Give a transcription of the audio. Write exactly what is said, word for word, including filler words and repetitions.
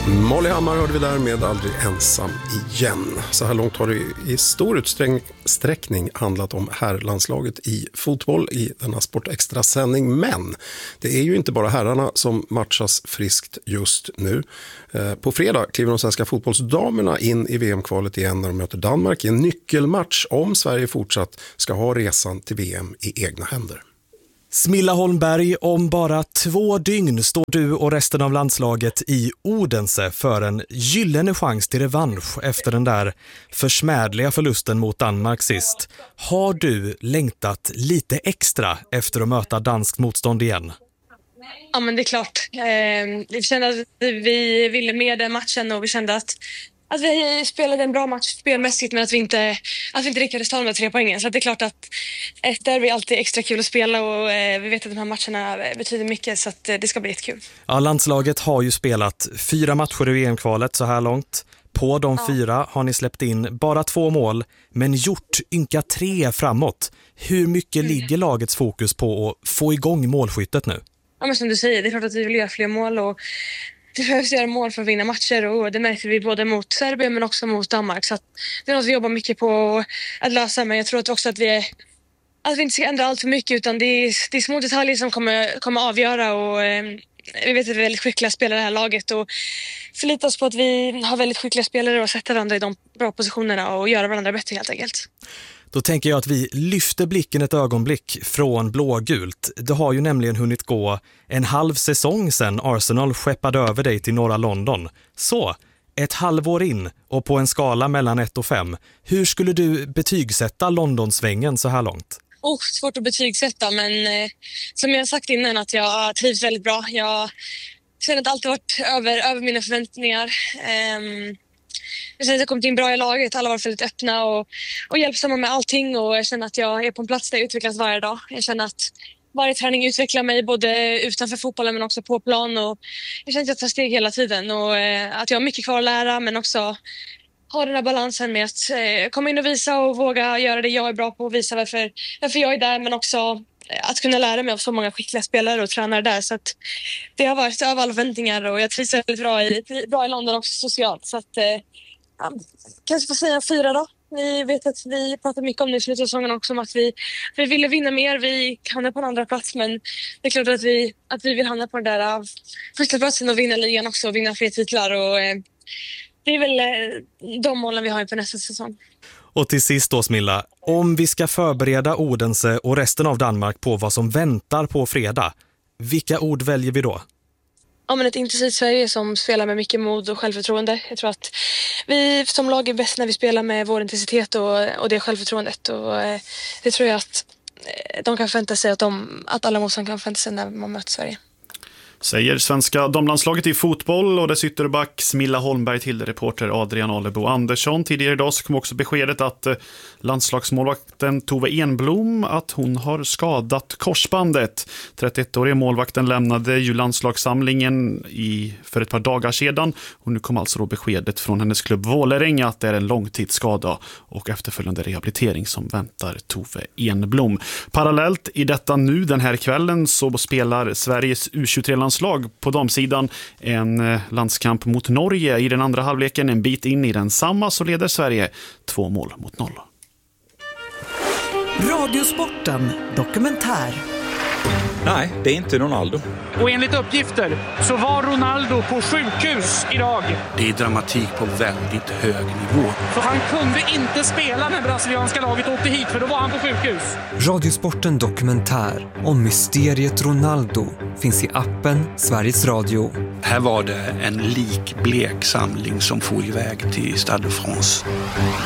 Molly Hammar hörde vi där med Aldrig ensam igen. Så här långt har det i stor utsträckning handlat om herrlandslaget i fotboll i denna Sportextra sändning. Men det är ju inte bara herrarna som matchas friskt just nu. På fredag kliver de svenska fotbollsdamerna in i V M-kvalet igen när de möter Danmark i en nyckelmatch om Sverige fortsatt ska ha resan till V M i egna händer. Smilla Holmberg, om bara två dygn står du och resten av landslaget i Odense för en gyllene chans till revansch efter den där försmädliga förlusten mot Danmark sist. Har du längtat lite extra efter att möta danskt motstånd igen? Ja, men det är klart. Eh, vi kände att vi ville med den matchen och vi kände att Att vi spelade en bra match spelmässigt men att vi inte, att vi inte lyckades ta med tre poängen. Så det är klart att ett derby är alltid extra kul att spela och eh, vi vet att de här matcherna betyder mycket så att eh, det ska bli jättekul. Ja, landslaget har ju spelat fyra matcher i V M-kvalet så här långt. På de ja. fyra har ni släppt in bara två mål men gjort ynka tre framåt. Hur mycket mm. ligger lagets fokus på att få igång målskyttet nu? Ja, men som du säger, det är klart att vi vill göra fler mål och det behövs göra mål för att vinna matcher och det märker vi både mot Serbien men också mot Danmark. Så att det är något vi jobbar mycket på att lösa, men jag tror att också att vi, är, att vi inte ska ändra allt för mycket utan det är, det är små detaljer som kommer, kommer avgöra och eh, vi vet att vi är väldigt skickliga spelare i det här laget och förlita oss på att vi har väldigt skickliga spelare och sätta varandra i de bra positionerna och göra varandra bättre helt enkelt. Då tänker jag att vi lyfter blicken ett ögonblick från blågult. Det har ju nämligen hunnit gå en halv säsong sedan Arsenal skeppade över dig till norra London. Så, ett halvår in och på en skala mellan ett och fem. Hur skulle du betygsätta Londonsvängen så här långt? Oh, svårt att betygsätta, men eh, som jag har sagt innan att jag trivs väldigt bra. Jag känner att allt har varit över, över mina förväntningar. Um, Jag känner att jag kommit in bra i laget. Alla har varit väldigt öppna och, och hjälpsamma med allting. Och jag känner att jag är på en plats där jag utvecklas varje dag. Jag känner att varje träning utvecklar mig både utanför fotbollen men också på plan. Och jag känner att jag tar steg hela tiden. Och eh, att jag har mycket kvar att lära men också ha den här balansen med att eh, komma in och visa och våga göra det jag är bra på. Och visa varför, varför jag är där men också att kunna lära mig av så många skickliga spelare och tränare där. Så att det har varit över alla förväntningar och jag trivs väldigt bra i, bra i London också socialt. Så att eh, ja, kanske får säga fyra då. Vi vet att vi pratar mycket om det i slutet av säsongen också om att vi, vi ville vinna mer. Vi hamnar på en andra plats men det är klart att vi, att vi vill hamna på den där uh, första platsen och vinna ligan också och vinna fler titlar. Och, eh, det är väl eh, de målen vi har inför nästa säsong. Och till sist då Smilla, om vi ska förbereda Odense och resten av Danmark på vad som väntar på fredag, vilka ord väljer vi då? Ja, men ett intensivt Sverige som spelar med mycket mod och självförtroende. Jag tror att vi som lag är bäst när vi spelar med vår intensitet och, och det självförtroendet. Och eh, det tror jag att eh, de kan förvänta sig att, de, att alla motståndare kan förvänta sig när man möter Sverige. Säger svenska damlandslaget i fotboll och dess ytterback Smilla Holmberg till reporter Adrian Alebo Andersson. Tidigare idag så kom också beskedet att landslagsmålvakten Tove Enblom att hon har skadat korsbandet. trettioettåriga målvakten lämnade ju landslagssamlingen i, för ett par dagar sedan och nu kom alltså då beskedet från hennes klubb Vålerenga att det är en långtidsskada och efterföljande rehabilitering som väntar Tove Enblom. Parallellt i detta nu den här kvällen så spelar Sveriges U tjugotre-landslag på damsidan en landskamp mot Norge i den andra halvleken. En bit in i den samma så leder Sverige två mål mot noll. Radiosporten dokumentär. Nej, det är inte Ronaldo. Och enligt uppgifter så var Ronaldo på sjukhus idag. Det är dramatik på väldigt hög nivå. Så han kunde inte spela när brasilianska laget åkte hit för då var han på sjukhus. Radiosporten dokumentär om mysteriet Ronaldo finns i appen Sveriges Radio. Här var det en likblek samling som for iväg till Stade de France.